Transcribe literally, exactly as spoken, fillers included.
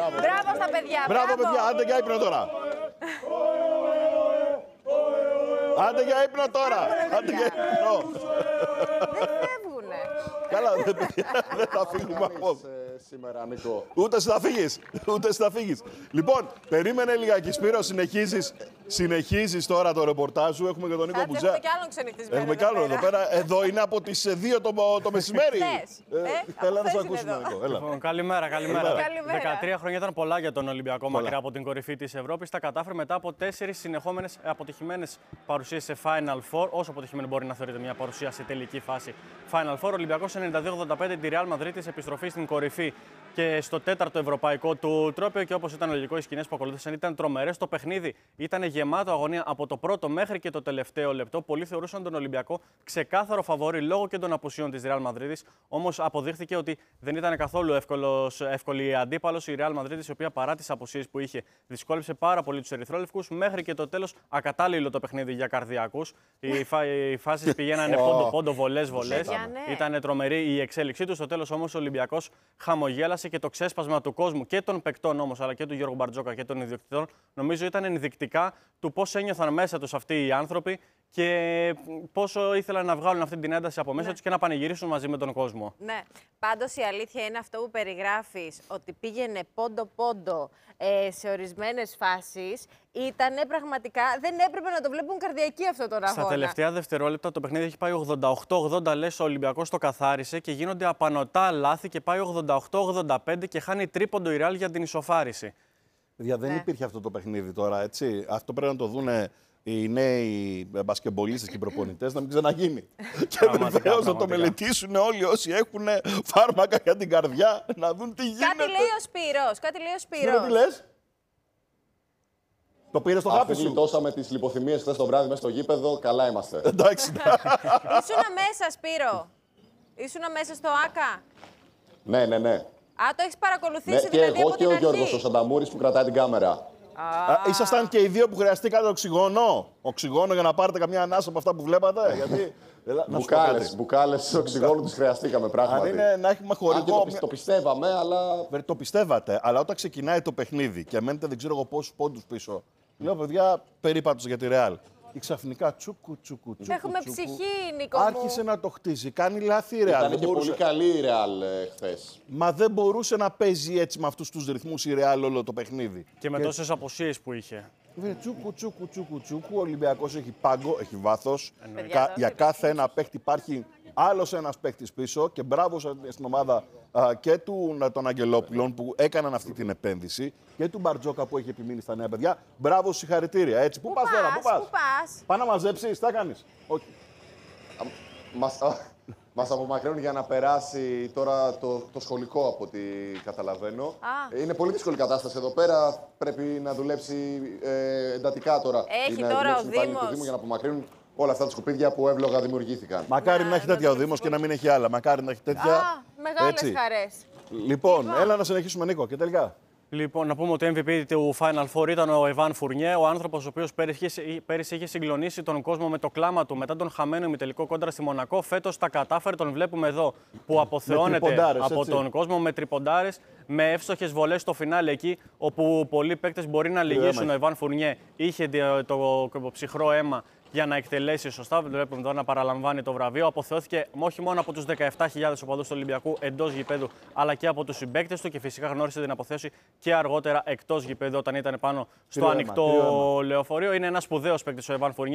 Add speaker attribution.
Speaker 1: Μπράβο στα παιδιά.
Speaker 2: Μπράβο, παιδιά, άντε για ύπνο τώρα. Άντε για ύπνο τώρα. Άντε για ύπνο.
Speaker 1: Δεν φεύγουνε.
Speaker 2: Καλά, δεν θα φύγουμε από
Speaker 3: σήμερα, Νίκο.
Speaker 2: Ούτε εσύ θα φύγεις. Ούτε εσύ θα φύγεις. Λοιπόν, περίμενε λιγάκι, Σπύρο, συνεχίζεις, συνεχίζεις τώρα το ρεπορτάζ σου. Έχουμε και τον Νίκο Μπουζά.
Speaker 1: Έχουμε κι άλλον ξενυχτισμένο.
Speaker 2: Έχουμε κι άλλον εδώ πέρα. Εδώ είναι από τις δύο το, το μεσημέρι. Έλα να σε ακούσουμε, Νίκο.
Speaker 4: Λοιπόν, καλημέρα, καλημέρα.
Speaker 1: Καλημέρα.
Speaker 4: δεκατρία χρόνια ήταν πολλά για τον Ολυμπιακό, μακριά από την κορυφή της Ευρώπης. Τα κατάφερε μετά από τέσσερις συνεχόμενες αποτυχημένες παρουσίες σε Final Four. Όσο αποτυχημένη μπορεί να θεωρείται μια παρουσία σε τελική φάση Final Four. Ο Ολυμπιακός ενενήντα δύο ογδόντα πέντε τη Real Madrid, επιστροφή στην κορυφή και στο τέταρτο ευρωπαϊκό του τρόπαιο. Και όπως ήταν λογικό, οι σκηνές που ακολούθησαν ήταν τρομερές. Το παιχνίδι ήταν γεμάτο αγωνία από το πρώτο μέχρι και το τελευταίο λεπτό. Πολλοί θεωρούσαν τον Ολυμπιακό ξεκάθαρο φαβορί λόγω και των απουσιών της Real Madrid. Όμως αποδείχθηκε ότι δεν ήταν καθόλου εύκολος, εύκολη αντίπαλος η Real Madrid, η οποία παρά τις απουσίες που είχε δυσκόλεψε πάρα πολύ τους ερυθρόλευκους. Μέχρι και το τέλος, ακατάλληλο το παιχνίδι για καρδιακούς. Οι, φα... οι φάσεις πηγαίνανε πόντο-πόντο, βολές-βολές. Ήταν τρομερή η εξέλιξή του. Στο τέλος όμως ο Ολυμπιακός χαμογέλασε και το ξέσπασμα του κόσμου και των παικτών όμως, αλλά και του Γιώργου Μπαρτζόκα και των ιδιοκτητών, νομίζω ήταν ενδεικτικά του πώς ένιωθαν μέσα τους αυτοί οι άνθρωποι και πόσο ήθελαν να βγάλουν αυτή την ένταση από μέσα ναι. τους και να πανηγυρίσουν μαζί με τον κόσμο.
Speaker 1: Ναι. Πάντως η αλήθεια είναι αυτό που περιγράφεις, ότι πήγαινε πόντο-πόντο ε, σε ορισμένες φάσεις. Ήτανε πραγματικά, δεν έπρεπε να το βλέπουν καρδιακοί αυτό τον αγώνα.
Speaker 4: Στα τελευταία δευτερόλεπτα το παιχνίδι έχει πάει ογδόντα οκτώ ογδόντα, λες, ο Ολυμπιακός το καθάρισε και γίνονται απανωτά λάθη και πάει ογδόντα οκτώ ογδόντα πέντε και χάνει τρίποντο η Real για την ισοφάριση.
Speaker 2: Παιδιά, δεν ναι. υπήρχε αυτό το παιχνίδι τώρα, έτσι. Αυτό πρέπει να το δούνε οι νέοι μπασκεμπολίστες και οι προπονητές, να μην ξαναγίνει. Και βεβαίως να το μελετήσουν όλοι όσοι έχουν φάρμακα για την καρδιά, να δουν τι γίνεται.
Speaker 1: Κάτι λέει ο Σπύρος, κάτι λέει ο Σπύρος.
Speaker 2: Τι λες? Το πήρε στο χάπι σου.
Speaker 3: Αφού γλιτώσαμε τις λιποθυμίες χθες το βράδυ μέσα στο γήπεδο, καλά είμαστε.
Speaker 2: Εντάξει.
Speaker 1: Ήσουνα μέσα, Σπύρο. Ήσουνα μέσα στο ΆΚΑ.
Speaker 3: Ναι, ναι, ναι.
Speaker 1: Α, το έχεις παρακολουθήσει
Speaker 3: ναι,
Speaker 1: δηλαδή
Speaker 3: και εγώ
Speaker 1: από
Speaker 3: και
Speaker 1: την
Speaker 3: ο
Speaker 1: αρχή.
Speaker 3: Γιώργος ο Σανταμούρης που κρατάει την κάμερα.
Speaker 2: Α, ήσασταν και οι δύο που χρειαστήκατε οξυγόνο. Οξυγόνο για να πάρετε καμιά ανάσα από αυτά που βλέπατε. Γιατί...
Speaker 3: Μπουκάλες, μπουκάλες οξυγόνου τις χρειαστήκαμε πράγματι.
Speaker 2: Αν είναι να έχουμε χωρικό.
Speaker 3: Το, το πιστεύαμε, αλλά.
Speaker 2: Το πιστεύατε, αλλά όταν ξεκινάει το παιχνίδι και μένετε δεν ξέρω εγώ πόσους πόντους πίσω. Λέω, παιδιά, περίπατος για τη Real. Ή ξαφνικά τσούκου, τσούκου, τσούκου.
Speaker 1: Έχουμε
Speaker 2: τσούκου,
Speaker 1: ψυχή, Νίκο μου.
Speaker 2: Άρχισε να το χτίζει. Κάνει λάθη η Real.
Speaker 3: Ήταν και
Speaker 2: μπορούσε...
Speaker 3: πολύ καλή η Real ε, χθες.
Speaker 2: Μα δεν μπορούσε να παίζει έτσι με αυτούς τους ρυθμούς η Real όλο το παιχνίδι.
Speaker 4: Και με και... τόσες απουσίες που είχε.
Speaker 2: Τσούκου, τσούκου, τσούκου, τσούκου. Ο Ολυμπιακός έχει πάγκο, έχει βάθος. Κα... Για κάθε ένα παίχτη υπάρχει άλλος ένας παίχτης πίσω. Και μπράβο στην ομάδα α, και του, των Αγγελόπουλων που έκαναν αυτή την επένδυση και του Μπαρτζόκα που έχει επιμείνει στα νέα παιδιά. Μπράβο, συγχαρητήρια. Έτσι. Πού, πού πας τώρα, πού πας.
Speaker 1: Πού πας.
Speaker 2: Πά να μαζέψεις, τι θα κάνεις. Όχι.
Speaker 3: Μας, μας απομακρύνουν για να περάσει τώρα το, το σχολικό από ό,τι καταλαβαίνω.
Speaker 1: Α.
Speaker 3: Είναι πολύ δύσκολη κατάσταση εδώ πέρα. Πρέπει να δουλέψει ε, εντατικά τώρα.
Speaker 1: Έχει
Speaker 3: να
Speaker 1: τώρα ο
Speaker 3: Δήμος.
Speaker 1: Δήμος.
Speaker 3: Για να απομακρύνουν όλα αυτά τα σκουπίδια που εύλογα δημιουργήθηκαν.
Speaker 2: Μακάρι
Speaker 1: να,
Speaker 2: να έχει τέτοια ο Δήμος και να μην έχει άλλα. Μακάρι να έχει τέτοια.
Speaker 1: Α, μεγάλες
Speaker 2: έτσι.
Speaker 1: χαρές.
Speaker 2: Λοιπόν, λοιπόν, έλα να συνεχίσουμε, Νίκο. Και τελικά.
Speaker 4: Λοιπόν, να πούμε ότι ο εμ βι πι του Final Four ήταν ο Ιβάν Φουρνιέ, ο άνθρωπος ο οποίος πέρυσι είχε συγκλονίσει τον κόσμο με το κλάμα του μετά τον χαμένο ημιτελικό κόντρα στη Μονακό. Φέτος τα κατάφερε, τον βλέπουμε εδώ που αποθεώνεται από έτσι. τον κόσμο με τριποντάρες, με εύστοχες βολές στο φινάλε εκεί, όπου πολλοί παίκτες μπορεί να λυγίσουν. Ο Ιβάν Φουρνιέ είχε το, το ψυχρό αίμα για να εκτελέσει σωστά. Βλέπουμε εδώ να παραλαμβάνει το βραβείο. Αποθεώθηκε όχι μόνο από τους δεκαεπτά χιλιάδες οπαδούς του Ολυμπιακού εντός γηπέδου, αλλά και από τους συμπαίκτες του και φυσικά γνώρισε την αποθέωση και αργότερα εκτός γηπέδου όταν ήταν πάνω στο ανοιχτό λεωφορείο. Είναι ένας σπουδαίος παίκτης ο Ιβάν Φουρνιέ.